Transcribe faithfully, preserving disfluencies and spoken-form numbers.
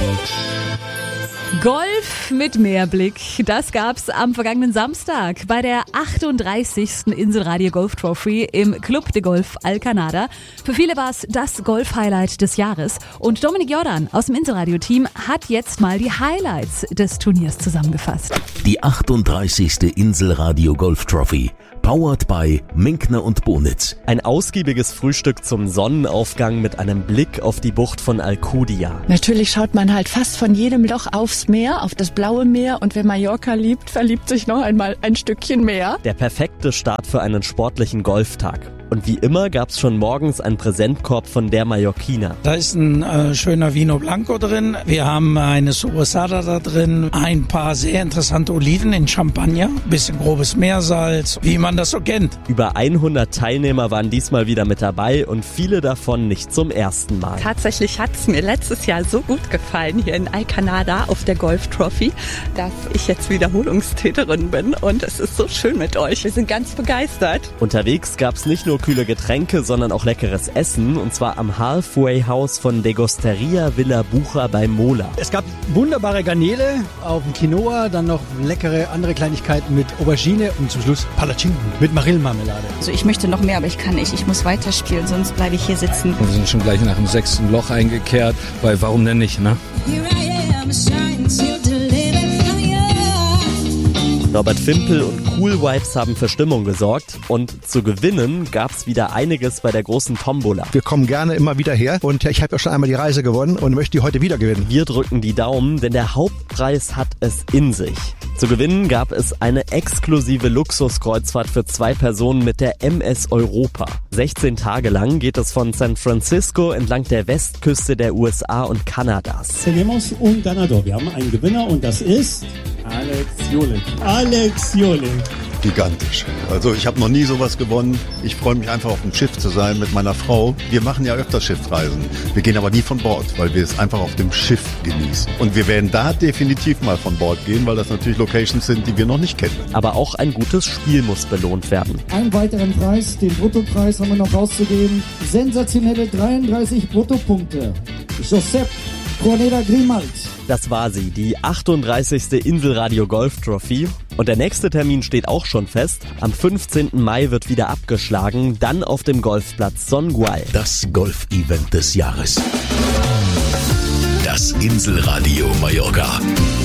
Golf mit Meerblick, das gab's am vergangenen Samstag bei der achtunddreißigsten Inselradio Golf Trophy im Club de Golf Alcanada. Für viele war es das Golf-Highlight des Jahres und Dominik Jordan aus dem Inselradio-Team hat jetzt mal die Highlights des Turniers zusammengefasst. Die achtunddreißigste Inselradio Golf Trophy. Powered by Minkner und Bonitz. Ein ausgiebiges Frühstück zum Sonnenaufgang mit einem Blick auf die Bucht von Alcudia. Natürlich schaut man halt fast von jedem Loch aufs Meer, auf das blaue Meer. Und wer Mallorca liebt, verliebt sich noch einmal ein Stückchen mehr. Der perfekte Start für einen sportlichen Golftag. Und wie immer gab's schon morgens einen Präsentkorb von der Mallorquina. Da ist ein äh, schöner Vino Blanco drin. Wir haben eine Sobrasada da drin. Ein paar sehr interessante Oliven in Champagner. Bisschen grobes Meersalz, wie man das so kennt. Über hundert Teilnehmer waren diesmal wieder mit dabei und viele davon nicht zum ersten Mal. Tatsächlich hat's mir letztes Jahr so gut gefallen hier in Alcanada auf der Golf Trophy, dass ich jetzt Wiederholungstäterin bin und es ist so schön mit euch. Wir sind ganz begeistert. Unterwegs gab's nicht nur kühle Getränke, sondern auch leckeres Essen und zwar am Halfway House von Degusteria Villa Bucher bei Mola. Es gab wunderbare Garnele auf dem Quinoa, dann noch leckere andere Kleinigkeiten mit Aubergine und zum Schluss Palatschinken mit Marillenmarmelade. Also ich möchte noch mehr, aber ich kann nicht. Ich muss weiterspielen, sonst bleibe ich hier sitzen. Wir sind schon gleich nach dem sechsten Loch eingekehrt, weil warum denn nicht, ne? Robert Fimpel und Cool Vibes haben für Stimmung gesorgt und zu gewinnen gab's wieder einiges bei der großen Tombola. Wir kommen gerne immer wieder her und ich habe ja schon einmal die Reise gewonnen und möchte die heute wieder gewinnen. Wir drücken die Daumen, denn der Hauptpreis hat es in sich. Zu gewinnen gab es eine exklusive Luxuskreuzfahrt für zwei Personen mit der M S Europa. sechzehn Tage lang geht es von San Francisco entlang der Westküste der U S A und Kanadas. Tenemos un ganador. Wir haben einen Gewinner und das ist Alex Jolik. Alex Jolik. Gigantisch. Also ich habe noch nie sowas gewonnen. Ich freue mich einfach auf dem Schiff zu sein mit meiner Frau. Wir machen ja öfter Schiffsreisen. Wir gehen aber nie von Bord, weil wir es einfach auf dem Schiff genießen. Und wir werden da definitiv mal von Bord gehen, weil das natürlich Locations sind, die wir noch nicht kennen. Aber auch ein gutes Spiel muss belohnt werden. Einen weiteren Preis, den Bruttopreis haben wir noch rauszugeben. Sensationelle dreiunddreißig Bruttopunkte. Josep Corneda Grimald. Das war sie, die achtunddreißigste Inselradio Golf Trophy. Und der nächste Termin steht auch schon fest. Am fünfzehnten Mai wird wieder abgeschlagen, dann auf dem Golfplatz Songuay. Das Golf-Event des Jahres. Das Inselradio Mallorca.